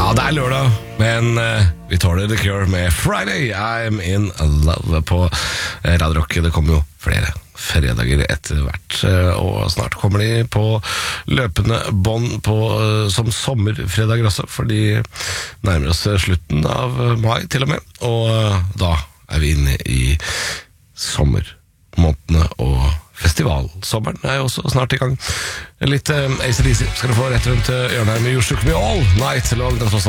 Ja, det lørdag, men vi tåler The Cure med Friday, I'm in love på Radio Rock. Det kommer jo flere fredager etter hvert, og snart kommer de på løpende bånd som sommerfredager også, fordi nærmer oss slutten av mai til og med, og da vi inne i sommermånedene, og festivalsommeren jo også snart i gang. Litt AC/DC skal du få rett rundt hjørnet med You Shook Me All Night Long. Det tross